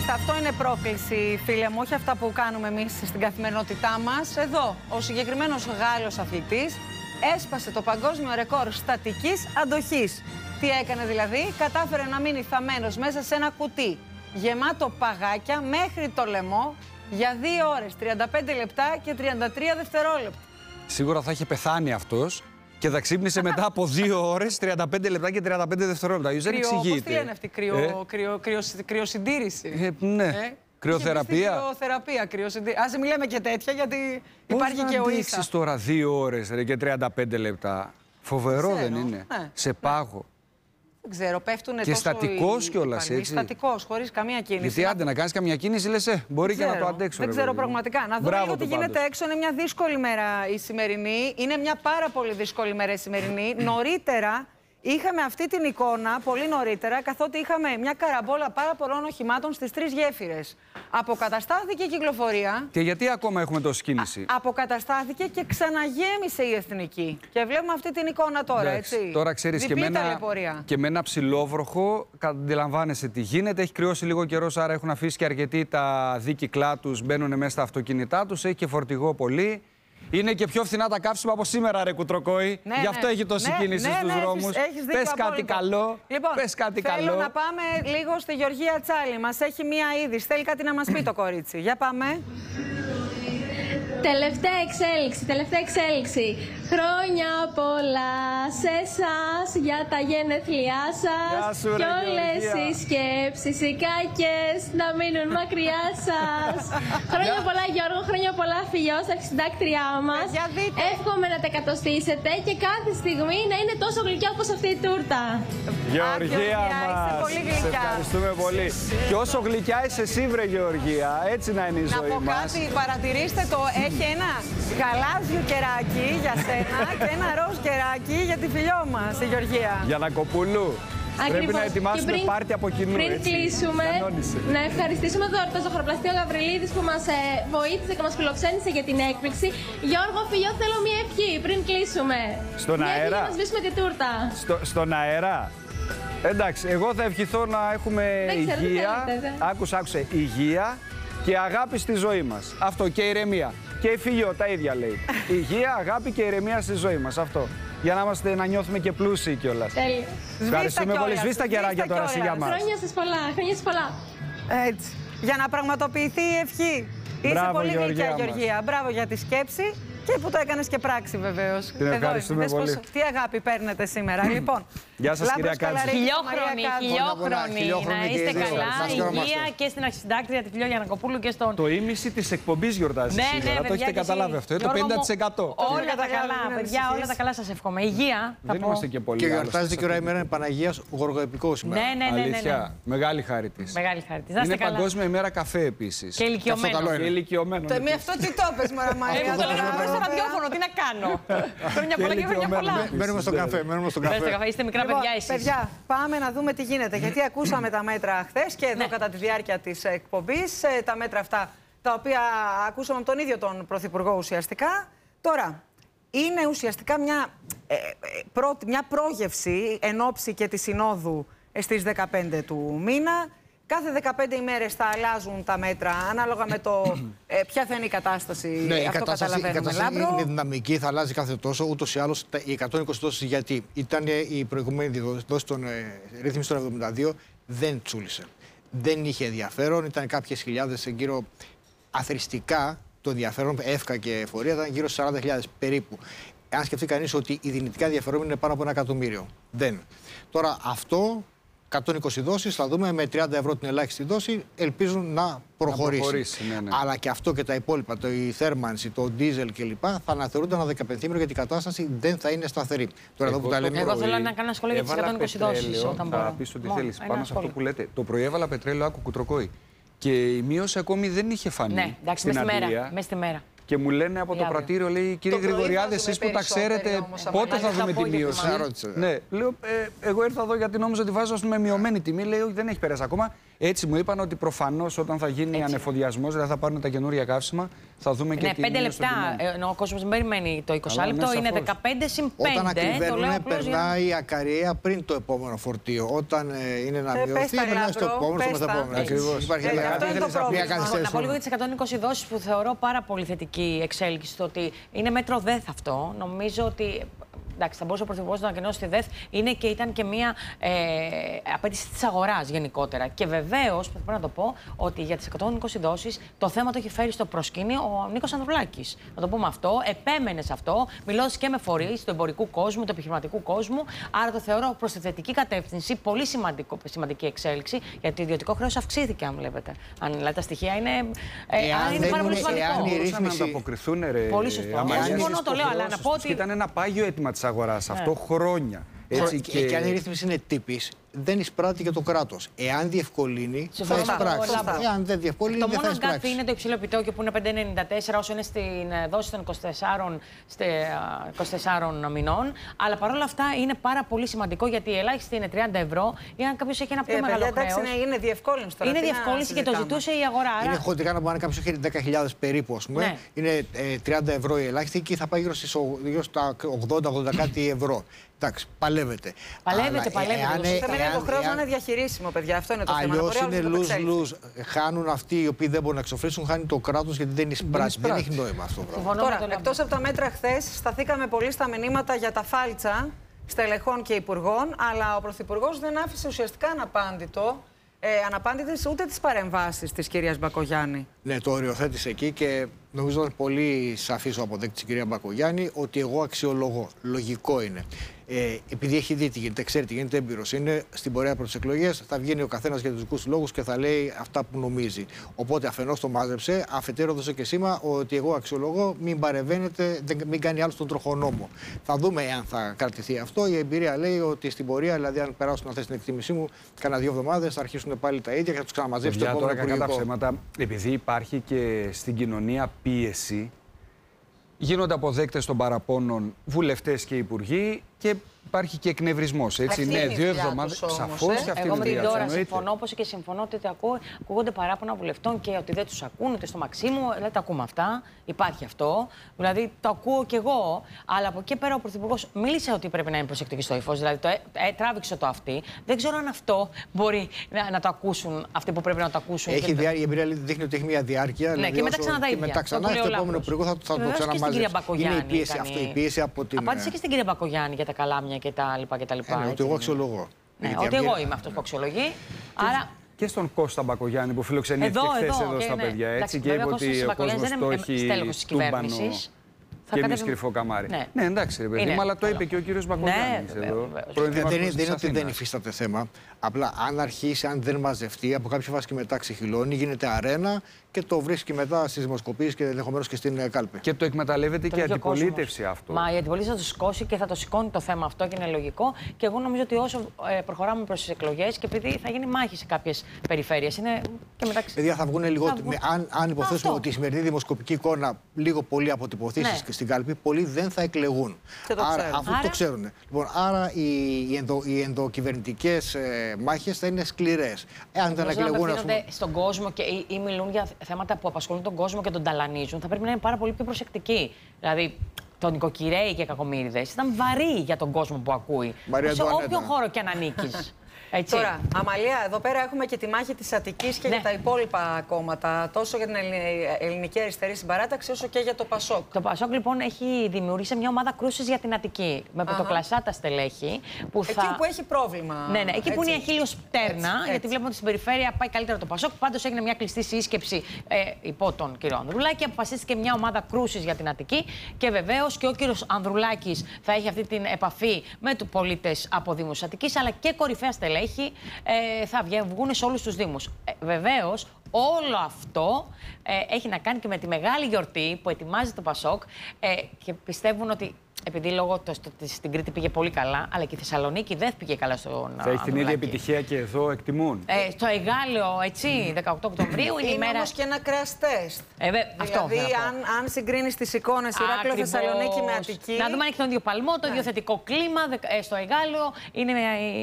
Μάλιστα, αυτό είναι πρόκληση, φίλε μου, όχι αυτά που κάνουμε εμείς στην καθημερινότητά μας. Εδώ, ο συγκεκριμένος Γάλλος αθλητής έσπασε το παγκόσμιο ρεκόρ στατικής αντοχής. Τι έκανε δηλαδή? Κατάφερε να μείνει θαμμένος μέσα σε ένα κουτί γεμάτο παγάκια μέχρι το λαιμό για 2 ώρες, 35 λεπτά και 33 δευτερόλεπτα. Σίγουρα θα είχε πεθάνει αυτός και θα ξύπνησε μετά από 2 ώρες, 35 λεπτά και 35 δευτερόλεπτα. Δεν εξηγείται. Πώς τη λένε αυτή, κρυοσυντήρηση. Ναι. Κρυοθεραπεία. Κρυοθεραπεία, κρυοσυντήρηση. Ας μιλάμε και τέτοια, γιατί υπάρχει και ο ίσα. Πώς θα τώρα 2 ώρες και 35 λεπτά. Φοβερό δεν είναι? Σε πάγο. Δεν ξέρω, πέφτουνε και στατικός κιόλας, έτσι. Στατικός, χωρίς καμία κίνηση. Γιατί άντε να κάνεις καμία κίνηση, λες, μπορεί και να το αντέξω. Δεν ξέρω πραγματικά. Να δούμε λίγο τι γίνεται έξω. Είναι μια δύσκολη μέρα η σημερινή. Είναι μια πάρα πολύ δύσκολη μέρα η σημερινή. Νωρίτερα είχαμε αυτή την εικόνα, πολύ νωρίτερα, καθότι είχαμε μια καραμπόλα πάρα πολλών οχημάτων στις 3 γέφυρες. Αποκαταστάθηκε η κυκλοφορία. Και γιατί ακόμα έχουμε τόση κίνηση? Αποκαταστάθηκε και ξαναγέμισε η Εθνική. Και βλέπουμε αυτή την εικόνα τώρα, έτσι. Τώρα ξέρεις, και με ένα ψηλόβροχο, αντιλαμβάνεσαι τι γίνεται. Έχει κρυώσει λίγο καιρός, άρα έχουν αφήσει και αρκετοί τα δίκυκλά τους, μπαίνουν μέσα στα αυτοκίνητά τους. Έχει και φορτηγό πολύ. Είναι και πιο φθηνά τα καύσιμα από σήμερα, ρε Κουτροκόη. Ναι, γι' αυτό έχει τόση κίνηση στους δρόμους. Πες κάτι καλό. Λοιπόν, πες κάτι θέλω καλό. να πάμε λίγο στη Γεωργία Τσάλη. Μας έχει μία είδηση. Θέλει κάτι να μας πει το κορίτσι. Για πάμε. Τελευταία εξέλιξη. Χρόνια πολλά σε εσάς για τα γενέθλιά σας. Και όλες οι σκέψεις, οι κακές να μείνουν μακριά σας. Χρόνια πολλά Γιώργο, χρόνια πολλά Φιλιό, αρχισυντάκτριά μας. Εύχομαι να τα εκατοστήσετε και κάθε στιγμή να είναι τόσο γλυκιά όπως αυτή η τούρτα. Γεωργία μας, σε ευχαριστούμε πολύ. Και όσο γλυκιά είσαι εσύ, βρε Γεωργία, έτσι να είναι η ζωή μας. Να πω κάτι, παρατηρήστε το, έχει ένα γαλάζιο κεράκι για σένα και ένα ροζ κεράκι για τη Φιλιό μας, η Γεωργία. Γιαννακοπούλου. Πρέπει να ετοιμάσουμε πάρτι από κοινού. Πριν κλείσουμε, να ευχαριστήσουμε το ζωγραφιστή Γαβριλίδης που μας βοήθησε και μας φιλοξένησε για την έκπληξη. Γιώργο, Φιλιό, θέλω μία ευχή πριν κλείσουμε. Στον αέρα. Για να σβήσουμε τη τούρτα. Στον αέρα. Εντάξει, εγώ θα ευχηθώ να έχουμε υγεία. Άκουσε, υγεία και αγάπη στη ζωή μας. Αυτό, και ηρεμία. Και η Φιλιό τα ίδια λέει. Υγεία, αγάπη και ηρεμία στη ζωή μας. Αυτό. Για να νιώθουμε και πλούσιοι κιόλας. Τέλεια. Ευχαριστούμε πολύ. Σβήστε τα κεράκια τώρα για μας. Χρόνια σας πολλά. Χρόνια σας πολλά. Έτσι. Για να πραγματοποιηθεί η ευχή. Είσαι πολύ γλυκιά, Γεωργία. Μπράβο για τη σκέψη. Και που το έκανες και πράξη, βεβαίως. Την ευχαριστούμε πολύ. Τι αγάπη παίρνετε σήμερα. Λοιπόν, γεια σας, κυρία Κάτση. Χιλιόχρονη. Να είστε καλά, υγεία και στην αρχισυντάκτρια τη Φιλιό Γιαννακοπούλου και στον. Το ίμιση της εκπομπής γιορτάζει σήμερα. Το έχετε καταλάβει αυτό. Το 50%. Όλα τα καλά, παιδιά, όλα τα καλά σας εύχομαι. Υγεία. Δεν είμαστε και πολύ. Και γιορτάζεται και ώρα ημέρα Παναγίας Γοργοεπικό σήμερα. Ναι. Αλήθεια. Μεγάλη χάρη της. Είναι Παγκόσμια ημέρα καφέ επίσης. Και ηλικιωμένο. Με αυτό τι το πες, Μαρία. Στο ραδιόφωνο, τι να κάνω. Χρόνια πολλά και χρόνια πολλά. Μένουμε στον καφέ. Είστε μικρά παιδιά εσείς. Παιδιά, πάμε να δούμε τι γίνεται. Γιατί ακούσαμε τα μέτρα χθες και εδώ κατά τη διάρκεια της εκπομπής. Τα μέτρα αυτά τα οποία ακούσαμε από τον ίδιο τον Πρωθυπουργό ουσιαστικά. Τώρα, είναι ουσιαστικά μια πρόγευση εν ώψη και τη Συνόδου στις 15 του μήνα. Κάθε 15 ημέρες θα αλλάζουν τα μέτρα ανάλογα με το ποια θα είναι η κατάσταση. Ναι, η κατάσταση είναι δυναμική, θα αλλάζει κάθε τόσο. Ούτως ή άλλως οι 120 δόσεις, γιατί ήταν η προηγούμενη δόση των ρύθμιση των 72, δεν τσούλησε. Δεν είχε ενδιαφέρον, ήταν κάποιες χιλιάδες γύρω αθρηστικά. Το ενδιαφέρον, εύκα και εφορία, ήταν γύρω στις 40.000 περίπου. Αν σκεφτεί κανείς ότι οι δυνητικά ενδιαφερόμενοι είναι πάνω από 1 εκατομμύριο. Δεν. Τώρα αυτό. 120 δόσεις, θα δούμε με 30 ευρώ την ελάχιστη δόση, ελπίζουν να προχωρήσει. Ναι. Αλλά και αυτό και τα υπόλοιπα, η θέρμανση, το ντίζελ κλπ. Θα αναθεωρούνται ανά 15 γιατί η κατάσταση δεν θα είναι σταθερή. Τώρα εδώ που τα λέμε. Εγώ θέλω να κάνω ένα σχόλιο για τις 120 δόσεις όταν μπορώ. Θα πεις ό,τι θέλεις. Πάνω σε αυτό που λέτε. Το πρωί έβαλα πετρέλαιο, άκου Κουτροκόη. Και η μείωση ακόμη δεν είχε φανεί. Ναι, εντάξει, μες στη μέρα. Και Και μου λένε από το πρατήριο, λέει, κύριε Γρηγοριάδη, εσείς που τα ξέρετε, πότε θα δούμε τη μείωση. Ναι, λέω, εγώ ήρθα εδώ γιατί νόμιζα ότι βάζω με μειωμένη τιμή. Λέει, όχι, δεν έχει περάσει ακόμα. Έτσι μου είπαν ότι προφανώς όταν θα γίνει ανεφοδιασμός, δηλαδή θα πάρουν τα καινούρια καύσιμα, θα δούμε και την 5 λεπτά. Ο κόσμος δεν περιμένει το 20 λεπτό, είναι 15 συν 5. Όταν ακριβένουν, περνάει η ακαριέα πριν το επόμενο φορτίο. Όταν είναι να μειωθεί, περνάει στο επόμενο, στο μεθεπόμενο. Ακριβώς. Να πω λίγο για τις 120 δόσεις που θεωρώ πάρα πολύ θετική εξέλιξη. Το ότι είναι μέτρο ΔΕΘ αυτό. Νομίζω ότι. Εντάξει, θα μπορούσε ο Πρωθυπουργός να ανακοινώσει τη ΔΕΘ, ήταν και μια απέτηση της αγοράς γενικότερα. Και βεβαίως, πρέπει να το πω, ότι για τις 120 δόσεις το θέμα το έχει φέρει στο προσκήνιο ο Νίκος Ανδρουλάκης. Να το πούμε αυτό, επέμενε σε αυτό, μιλώντας και με φορείς του εμπορικού κόσμου, του επιχειρηματικού κόσμου. Άρα το θεωρώ προς τη θετική κατεύθυνση, πολύ σημαντική εξέλιξη, γιατί το ιδιωτικό χρέος αυξήθηκε, αν βλέπετε. Αν δηλαδή τα στοιχεία είναι πάρα πολύ σημαντικό. Μπορούσαν να ανταποκριθούν, ρε. Πολύ σωστό. Συμφωνώ, το λέω, αλλά να πω ότι. Ήταν ένα πάγιο αίτημα της αγοράς. Αυτό χρόνια. Έτσι, και αν η ρύθμιση είναι τύπης, δεν εισπράττει για το κράτος. Εάν διευκολύνει, θα εισπράξει. Εάν δεν διευκολύνει, δεν θα εισπράξει. Το μόνο αγκάθι είναι το υψηλό επιτόκιο που είναι 5,94 όσο είναι στην δόση των 24 μηνών. Αλλά παρόλα αυτά είναι πάρα πολύ σημαντικό γιατί η ελάχιστη είναι 30 ευρώ. Ή αν κάποιος έχει ένα πιο μεγάλο χρέος. Είναι διευκόλυνση τώρα. Είναι διευκόλυνση και το ζητούσε η αγορά. Είναι χοντρικά να μπορεί να κάποιος έχει 10.000 περίπου, ας πούμε. Είναι 30 ευρώ η ελάχιστη και θα πάει γύρω στα 80-80 κάτι ευρώ. Εντάξει, παλεύεται. Παλεύεται. Το χρέος να είναι διαχειρίσιμο, παιδιά. Αυτό είναι το θέμα. Αλλιώς είναι lose-lose. Χάνουν αυτοί οι οποίοι δεν μπορούν να εξοφλήσουν, χάνει το κράτος γιατί δεν εισπράττει. Δεν έχει νόημα αυτό. Τώρα, εκτός από τα μέτρα χθες, σταθήκαμε πολύ στα μηνύματα για τα φάλτσα στελεχών και υπουργών, αλλά ο Πρωθυπουργός δεν άφησε ουσιαστικά αναπάντητες ούτε τις παρεμβάσεις της κυρίας Μπακογιάννη. Ναι, το οριοθέτησε εκεί και νομίζω ότι πολύ σαφής ο αποδέκτης της κυρία Μπακογιάννη ότι εγώ αξιολογώ. Λογικό είναι. Επειδή έχει δει τι γίνεται, ξέρει τι γίνεται, έμπειρος είναι, στην πορεία προς τις εκλογές θα βγαίνει ο καθένας για τους δικούς του λόγους και θα λέει αυτά που νομίζει. Οπότε αφενός το μάζεψε, αφετέρου έδωσε και σήμα ότι εγώ αξιολογώ, μην παρεμβαίνετε, μην κάνει άλλο τον τροχονόμο. Θα δούμε αν θα κρατηθεί αυτό. Η εμπειρία λέει ότι στην πορεία, δηλαδή αν περάσουν αυτές την εκτίμησή μου, κάνα 2 εβδομάδες θα αρχίσουν πάλι τα ίδια και θα τους ξαναμαζέψει το επόμενο υπουργικό. Επειδή υπάρχει και στην κοινωνία πίεση, γίνονται αποδέκτες των παραπώνων βουλευτές και υπουργοί και υπάρχει και εκνευρισμός. Έτσι, ναι, 2 εβδομάδες. Σαφώς και αυτή εγώ είναι η με την τώρα εννοείται. συμφωνώ, όπως και συμφωνώ ότι ακούγονται παράπονα βουλευτών και ότι δεν τους ακούν ούτε στο Μαξίμου. Δεν τα ακούμε αυτά. Υπάρχει αυτό. Δηλαδή το ακούω κι εγώ. Αλλά από εκεί πέρα ο Πρωθυπουργός μίλησε ότι πρέπει να είναι προσεκτική στο ύφος. Δηλαδή τράβηξε το αυτή. Δεν ξέρω αν αυτό μπορεί να το ακούσουν αυτοί που πρέπει να το ακούσουν. Η εμπειρία δείχνει ότι έχει μια διάρκεια. Ναι, δηλαδή, και μετά ξανά τα ίδια. Και μετά ξανά στο επόμενο υπουργό θα το ξαναμαζέψει. Είναι η πίεση αυτή. Η πίεση από την. Απάντησε και στην κυρία Μπακογιάννη για τα καλάμια και τα λοιπά. Ότι εγώ αξιολογώ. Ναι, ότι εγώ είμαι αυτός που αξιολογεί. Άρα. Και στον Κώστα Μπακογιάννη που φιλοξενήθηκε χθες εδώ στα παιδιά. Έτσι, και είπε ότι ο κόσμος το έχει τούμπανο και εμείς κρυφό καμάρι. Ναι, εντάξει, ρε παιδί μου, αλλά το είπε και ο κύριος Μπακογιάννης εδώ. Δεν είναι ότι δεν υφίσταται θέμα. Απλά αν αρχίσει, αν δεν μαζευτεί, από κάποια φάση και μετά ξεχυλώνει, γίνεται αρένα και το βρίσκει μετά στις δημοσκοπήσεις και ενδεχομένως και στην κάλπη. Και το εκμεταλλεύεται και η αντιπολίτευση αυτό. Μα η αντιπολίτευση θα το σηκώσει και θα το σηκώνει το θέμα αυτό και είναι λογικό. Και εγώ νομίζω ότι όσο προχωράμε προς τις εκλογές και επειδή θα γίνει μάχη σε κάποιες περιφέρειες. Είναι και μεταξύ. Παιδιά θα βγουν λιγότερο. Αν υποθέσουμε ότι η σημερινή δημοσκοπική εικόνα λίγο πολύ αποτυπωθεί στην κάλπη, πολλοί δεν θα εκλεγούν. Αφού το ξέρουν. Λοιπόν, άρα οι ενδοκυβερνητικές μάχες θα είναι σκληρές. Εάν δεν εκλεγούν, στον κόσμο ή μιλούν για θέματα που απασχολούν τον κόσμο και τον ταλανίζουν, θα πρέπει να είναι πάρα πολύ πιο προσεκτικοί. Δηλαδή, το νοικοκυρέοι και κακομοίριδες ήταν βαρύ για τον κόσμο που ακούει. Σε όποιο χώρο και αν ανήκεις. Έτσι. Τώρα, Αμαλία, εδώ πέρα έχουμε και τη μάχη της Αττικής και για τα υπόλοιπα κόμματα. Τόσο για την Ελληνική Αριστερή Συμπαράταξη, όσο και για το Πασόκ. Το Πασόκ, λοιπόν, έχει δημιουργήσει μια ομάδα κρούσης για την Αττική. Με πρωτοκλασσάτα στελέχη. Εκεί που έχει πρόβλημα. Ναι, εκεί που είναι η αχίλιος πτέρνα, γιατί βλέπουμε ότι στην περιφέρεια πάει καλύτερα το Πασόκ. Πάντως έγινε μια κλειστή σύσκεψη υπό τον κύριο Ανδρουλάκη. Αποφασίστηκε μια ομάδα κρούσης για την Αττική. Και βεβαίως και ο κύριος Ανδρουλάκης θα έχει αυτή την επαφή με τους πολίτες από Δήμους Αττικής, αλλά και κορυφαία στελέχη. Θα βγουν σε όλους τους Δήμους. Βεβαίως, όλο αυτό έχει να κάνει και με τη μεγάλη γιορτή που ετοιμάζει το Πασόκ και πιστεύουν ότι επειδή λόγω στην Κρήτη πήγε πολύ καλά, αλλά και η Θεσσαλονίκη δεν πήγε καλά στον. Θα έχει την ίδια επιτυχία και εδώ, εκτιμούν. Στο Εγάλεο, έτσι, 18 Οκτωβρίου είναι η μέρα. Όμως και ένα crash test. Δηλαδή, αν συγκρίνεις τις εικόνες Ηράκλειο Θεσσαλονίκη με Αττική. Να δούμε αν έχει τον ίδιο παλμό, το ίδιο θετικό κλίμα. Στο Εγάλεο είναι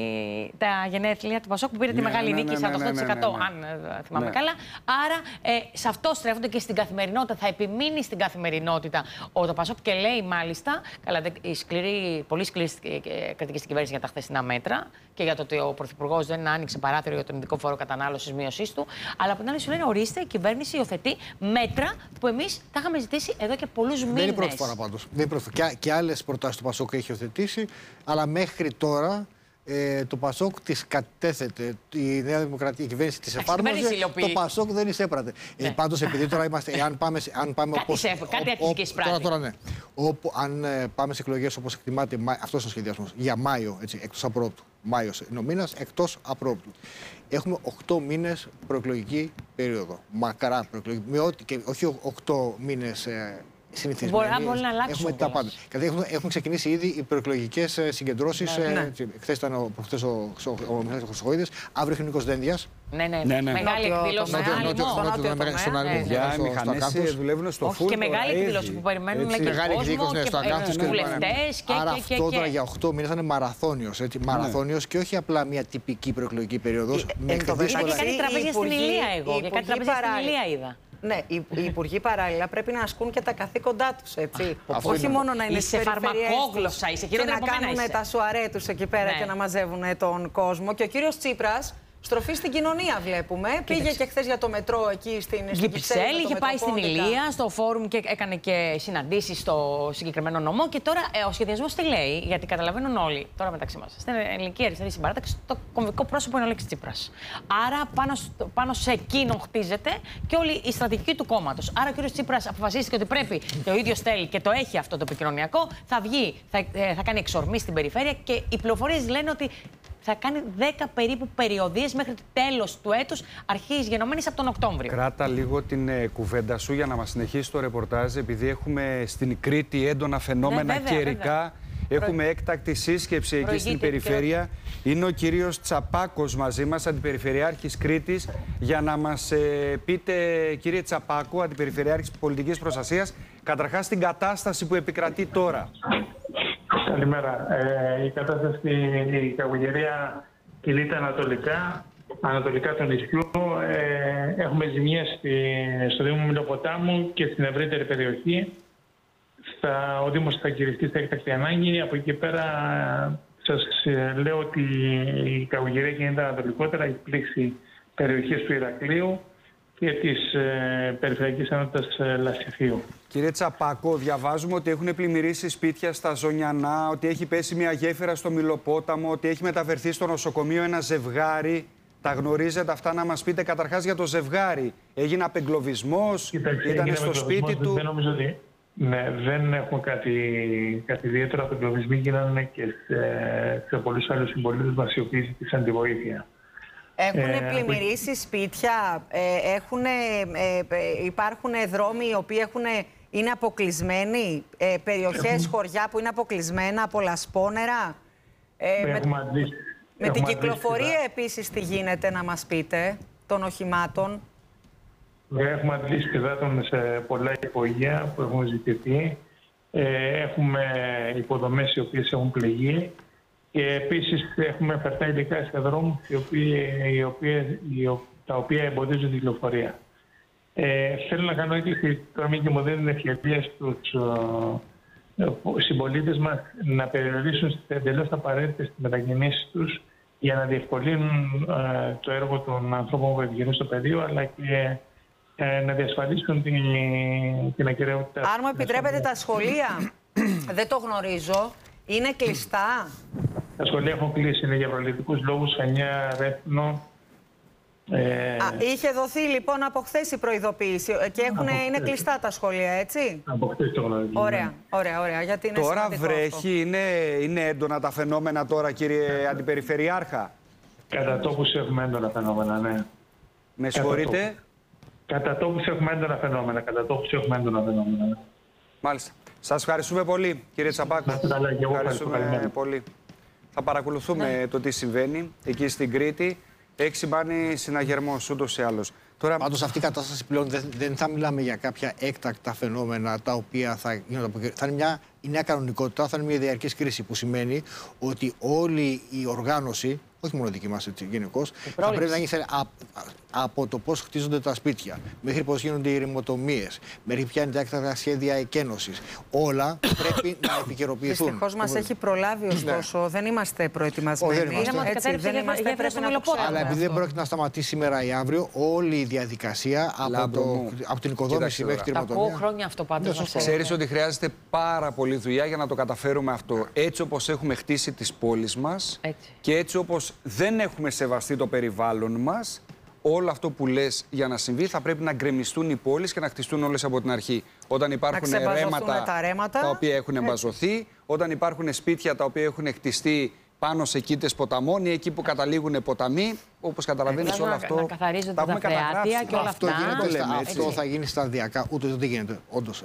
τα γενέθλια του Πασόκ που πήρε τη μεγάλη νίκη, 48%, αν θυμάμαι καλά. Άρα σε αυτό στρέφονται και στην καθημερινότητα. Θα επιμείνει στην καθημερινότητα το Πασόκ και λέει μάλιστα. Καλά, η πολύ σκληρή κρατική στην κυβέρνηση για τα χθεσινά μέτρα και για το ότι ο Πρωθυπουργός δεν άνοιξε παράθυρο για τον ειδικό φόρο κατανάλωσης μείωσής του. Αλλά από την άλλη σου λένε, ορίστε, η κυβέρνηση υιοθετεί μέτρα που εμείς τα είχαμε ζητήσει εδώ και πολλούς μήνες. Δεν είναι πρώτη φορά πάντως. Και άλλες προτάσεις του Πασόκ έχει υιοθετήσει, αλλά μέχρι τώρα. Το Πασόκ τις κατέθετε, η Νέα Δημοκρατία, η κυβέρνηση της εφάρμοζε, το Πασόκ δεν εισέπρατε. Πάντως, επειδή τώρα είμαστε, αν πάμε όπως... Κάτι άρχισε και εισπράττει. Τώρα ναι. Αν πάμε σε εκλογές όπως εκτιμάται, αυτός είναι ο σχεδιασμός, για Μάιο, έτσι, εκτός απρόπτου. Μάιος είναι ο μήνας, εκτός απρόπτου. Έχουμε 8 μήνες προεκλογική περίοδο. Μακρά προεκλογική, και όχι 8 μήνες συνηθισμένοι. Μπορεί να αλλάξει. Έχουμε τα πάντα. Έχουν ξεκινήσει ήδη οι προεκλογικές συγκεντρώσεις. Χθες ήταν ο Μιχάλης Χρυσοχοίδης, αύριο έχει ο Νίκος Δένδιας. Ναι. Μεγάλη εκδήλωση. Στον Άλυμο. Για μηχανές δουλεύουν στο φούρνο. Και μεγάλη εκδήλωση που περιμένουν και κόσμο και βουλευτές. Άρα αυτό τώρα για 8 μήνες είναι μαραθώνιος. Μαραθώνιος και όχι απλά μια τυπική προεκλογική περίοδος. Είχα και κάτι τραπέζια στην Ηλία εγώ. Και κάτι τραπέζια στην Ηλία είδα. Ναι, οι υπουργοί παράλληλα πρέπει να ασκούν και τα καθήκοντά τους, έτσι. Όχι μόνο να είναι σε φαρμακόγλωσσα, είσαι και να κάνουν τα σουαρέ τους εκεί πέρα και να μαζεύουν τον κόσμο. Και ο κύριος Τσίπρας, στροφή στην κοινωνία βλέπουμε. Πήγε και χθες για το μετρό εκεί στην Κυψέλη, είχε πάει στην Ηλία, στο φόρουμ και έκανε και συναντήσεις στο συγκεκριμένο νομό. Και τώρα ο σχεδιασμός τι λέει, γιατί καταλαβαίνουν όλοι, τώρα μεταξύ μας, στην ελληνική αριστερή συμπαράταξη, το κομβικό πρόσωπο είναι ο Αλέξης Τσίπρας. Άρα πάνω σε εκείνον χτίζεται και όλη η στρατηγική του κόμματος. Άρα ο κύριος Τσίπρας αποφασίστηκε ότι πρέπει, και ο ίδιος θέλει και το έχει αυτό το επικοινωνιακό, θα βγει, θα κάνει εξορμή στην περιφέρεια και οι πληροφορίες λένε ότι θα κάνει 10 περίπου περιοδίες μέχρι το τέλος του έτους, αρχής γενομένης από τον Οκτώβριο. Κράτα λίγο την κουβέντα σου για να μας συνεχίσει το ρεπορτάζ, επειδή έχουμε στην Κρήτη έντονα φαινόμενα καιρικά. Έχουμε έκτακτη σύσκεψη εκεί στην περιφέρεια. Είναι ο κύριος Τσαπάκος μαζί μας, αντιπεριφερειάρχης Κρήτης, για να μας πείτε, κύριε Τσαπάκο, αντιπεριφερειάρχης πολιτικής προστασίας, καταρχάς την κατάσταση που επικρατεί τώρα. Καλημέρα. Η κατάσταση στην Καγωγερία κυλείται ανατολικά του νησιού. Έχουμε ζημιές στο Δήμο Μιλοποτάμου και στην ευρύτερη περιοχή. Ο Δήμος θα κυριστεί στα έκτακτη ανάγκη. Από εκεί πέρα σας λέω ότι η Καγωγερία κινείται ανατολικότερα. Έχει πλήξει περιοχές του Ηρακλείου και της Περιφερειακής Ενότητας Λασιθίου. Κύριε Τσαπάκο, διαβάζουμε ότι έχουν πλημμυρίσει σπίτια στα Ζωνιανά, ότι έχει πέσει μια γέφυρα στο Μιλοπόταμο, ότι έχει μεταφερθεί στο νοσοκομείο ένα ζευγάρι. Τα γνωρίζετε αυτά, να μας πείτε καταρχάς για το ζευγάρι? Έγινε απεγκλωβισμός, ήταν στο σπίτι του? Δεν νομίζω ότι... Ναι, δεν έχουμε κάτι ιδιαίτερο. Απεγκλωβισμοί γίνανε και σε πολλούς άλλους συμπολίτες μας οι οποίοι ζήτησαν τη βοήθεια. Έχουν πλημμυρίσει σπίτια, υπάρχουν δρόμοι οι οποίοι είναι αποκλεισμένοι, περιοχές, χωριά που είναι αποκλεισμένα από λασπόνερα. Με την κυκλοφορία επίσης τι γίνεται, να μας πείτε, των οχημάτων? Έχουμε αντλήσει υδάτων σε πολλά υπογεία που έχουν ζητηθεί. Έχουμε υποδομές οι οποίες έχουν πληγεί. Και επίσης έχουμε φερτά υλικά σε δρόμους τα οποία εμποδίζουν την κυκλοφορία. Θέλω να κάνω έκκληση τώρα, μην και μου δίνουν ευκαιρία στους συμπολίτες μας να περιορίσουν εντελώς απαραίτητες μετακινήσεις τους για να διευκολύνουν το έργο των ανθρώπων που επικοινωνούν στο πεδίο, αλλά και να διασφαλίσουν την ακεραιότητα. Αν μου επιτρέπετε, τα σχολεία, δεν το γνωρίζω, είναι κλειστά? Τα σχολεία έχουν κλείσει, είναι για προληπτικούς λόγους, Χανιά, Ρέθνο. Είχε δοθεί λοιπόν από χθες η προειδοποίηση και είναι κλειστά τα σχολεία, έτσι? Από χθες το γνωρίζω. Ωραία. Γιατί είναι τώρα βρέχει, είναι έντονα τα φαινόμενα τώρα, κύριε Αντιπεριφερειάρχα? Κατά τόπους έχουμε έντονα φαινόμενα, ναι. Με συγχωρείτε? Κατά τόπους έχουμε έντονα φαινόμενα. Μάλιστα. Σας ευχαριστούμε πολύ, κύριε Τσαπάκο. Ευχαριστούμε πολύ. Θα παρακολουθούμε το τι συμβαίνει εκεί στην Κρήτη. Έχει σημάνει συναγερμός ούτως ή άλλως. Τώρα... Πάντως αυτή η κατάσταση πλέον δεν θα μιλάμε για κάποια έκτακτα φαινόμενα τα οποία θα γίνονται. Θα είναι μια νέα κανονικότητα, θα είναι μια διαρκής κρίση που σημαίνει ότι όλη η οργάνωση, όχι μόνο δική μας γενικώς, θα πρέπει να γίνει από το πώς χτίζονται τα σπίτια, μέχρι πώς γίνονται οι ρημοτομίες, μέχρι ποια είναι τα έκτακτα σχέδια εκένωσης. Όλα πρέπει να επικαιροποιηθούν. Δυστυχώς μας έχει προλάβει, ωστόσο, δεν είμαστε προετοιμασμένοι. Δεν είμαστε. Αλλά επειδή δεν πρόκειται να σταματήσει σήμερα ή αύριο, όλη η διαδικασία από την οικοδόμηση μέχρι τη ρημοτομία. Τα χρόνια αυτό πάντως. Ξέρεις ότι χρειάζεται πάρα πολύ δουλειά για να το καταφέρουμε αυτό. Έτσι όπως έχουμε χτίσει τις πόλεις μας και έτσι όπως δεν έχουμε σεβαστεί το περιβάλλον μας, όλο αυτό που λες για να συμβεί θα πρέπει να γκρεμιστούν οι πόλεις και να χτιστούν όλες από την αρχή. Όταν υπάρχουν ρέματα τα οποία έχουν εμπαζωθεί, όταν υπάρχουν σπίτια τα οποία έχουν χτιστεί πάνω σε κήτες ποταμών ή εκεί που καταλήγουν ποταμοί, όπως καταλαβαίνεις όλο αυτό. Να καθαρίζονται τα φρεάτια και όλα αυτά. Αυτό θα γίνει σταδιακά, ούτε δεν γίνεται, όντως.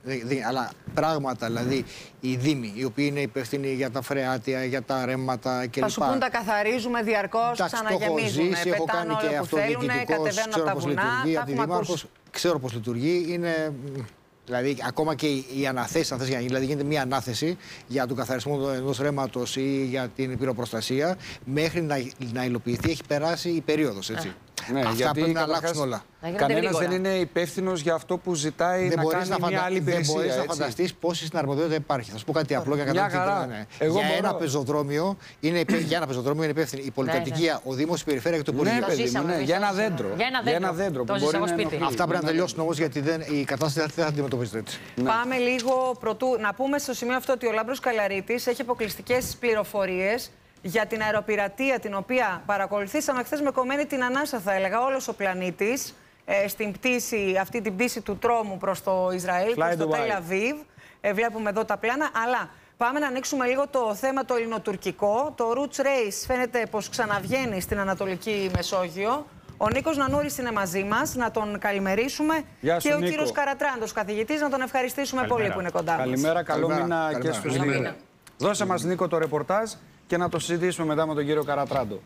Αλλά πράγματα, δηλαδή οι δήμοι, οι οποίοι είναι υπεύθυνοι για τα φρεάτια, για τα ρέματα κλπ. Θα σου πούν τα καθαρίζουμε διαρκώς, ξαναγεμίζουμε. Έχω κάνει και αυτοδιοικητικός, ξέρω πώς λειτουργεί, αντιδημάρχος, ξέρω πώς λειτουργεί. Είναι... Δηλαδή, ακόμα και η αναθέση, δηλαδή γίνεται μια ανάθεση για τον καθαρισμό ενός ρέματος ή για την πυροπροστασία, μέχρι να υλοποιηθεί έχει περάσει η περίοδος. Έτσι. Ναι, αυτά πρέπει να αλλάξουν όλα. Κανένας δεν είναι υπεύθυνος για αυτό που ζητάει να κάνει μια άλλη υπηρεσία. Δεν μπορείς να φανταστείς πόση συναρμοδιότητα υπάρχει. Θα σου πω κάτι απλό για να καταλάβεις. Για ένα πεζοδρόμιο είναι υπεύθυνη η πολυκατοικία, ο Δήμος, η Περιφέρεια και το Υπουργείο. Για ένα δέντρο. Για ένα δέντρο. Αυτά πρέπει να τελειώσουν όμως, γιατί η κατάσταση δεν θα αντιμετωπίζεται έτσι. Πάμε λίγο πρωτού. Να πούμε στο σημείο αυτό ότι ο Λάμπρος Καλαρίτης έχει αποκλειστικές πληροφορίες για την αεροπειρατεία, την οποία παρακολουθήσαμε χθες με κομμένη την ανάσα, θα έλεγα, όλος ο πλανήτης, στην πτήση, αυτή την πτήση του τρόμου προς το Ισραήλ, προς το Τελ Αβίβ. Βλέπουμε εδώ τα πλάνα, αλλά πάμε να ανοίξουμε λίγο το θέμα το ελληνοτουρκικό. Το Roots Race φαίνεται πως ξαναβγαίνει στην Ανατολική Μεσόγειο. Ο Νίκος Νανούρης είναι μαζί μας, να τον καλημερίσουμε. Και ο κύριος Καρατράντος, καθηγητής, να τον ευχαριστήσουμε πολύ που είναι κοντά μας. Καλημέρα, καλό μήνα και στους δύο. Δώσε μας, Νίκο, το ρεπορτάζ και να το συζητήσουμε μετά με τον κύριο Καρατράντο.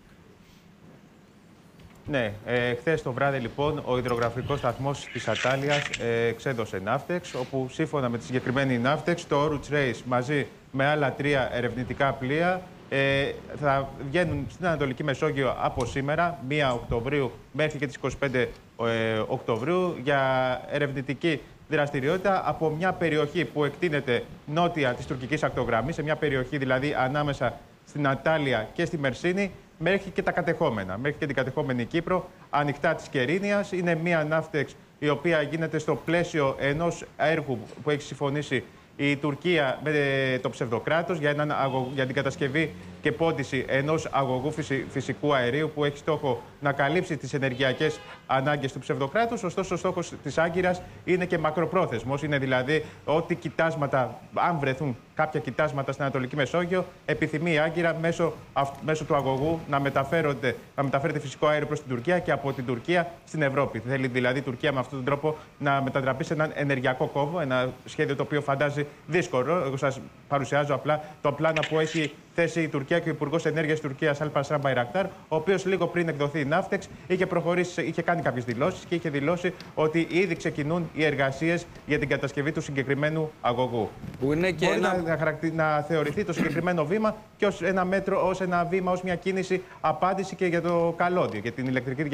Ναι, χθες το βράδυ λοιπόν ο υδρογραφικός σταθμός της Ατάλειας εξέδωσε ναύτεξ, όπου σύμφωνα με τη συγκεκριμένη ναύτεξ το Roots Race μαζί με άλλα 3 ερευνητικά πλοία θα βγαίνουν στην Ανατολική Μεσόγειο από σήμερα, 1 Οκτωβρίου μέχρι και τις 25 Οκτωβρίου, για ερευνητική δραστηριότητα από μια περιοχή που εκτείνεται νότια της τουρκικής ακτογραμμής, σε μια περιοχή δηλαδή ανάμεσα στην Ατάλεια και στη Μερσίνη, μέχρι και τα κατεχόμενα, μέχρι και την κατεχόμενη Κύπρο, ανοιχτά της Κερίνιας. Είναι μια ναύτεξ η οποία γίνεται στο πλαίσιο ενός έργου που έχει συμφωνήσει η Τουρκία με το ψευδοκράτος για την κατασκευή και πόντιση ενός αγωγού φυσικού αερίου που έχει στόχο να καλύψει τις ενεργειακές ανάγκες του ψευδοκράτους. Ωστόσο, ο στόχος της Άγκυρας είναι και μακροπρόθεσμος. Είναι δηλαδή ότι κοιτάσματα, αν βρεθούν κάποια κοιτάσματα στην Ανατολική Μεσόγειο, επιθυμεί η Άγκυρα μέσω του αγωγού να μεταφέρεται φυσικό αέριο προς την Τουρκία και από την Τουρκία στην Ευρώπη. Θέλει δηλαδή η Τουρκία με αυτόν τον τρόπο να μετατραπεί σε έναν ενεργειακό κόμβο, ένα σχέδιο το οποίο φαντάζει δύσκολο. Εγώ σας παρουσιάζω απλά το πλάνο που έχει θέσει η Τουρκία και ο Υπουργός Ενέργειας της Τουρκίας, Αλπασράν Μπαϊρακτάρ, ο οποίος λίγο πριν εκδοθεί η ναύτεξ είχε κάνει κάποιες δηλώσεις και είχε δηλώσει ότι ήδη ξεκινούν οι εργασίες για την κατασκευή του συγκεκριμένου αγωγού. Που είναι και μπορεί να θεωρηθεί το συγκεκριμένο βήμα και ως ένα μέτρο, ως ένα βήμα, ως μια κίνηση απάντηση και για το καλώδιο, για την ηλεκτρική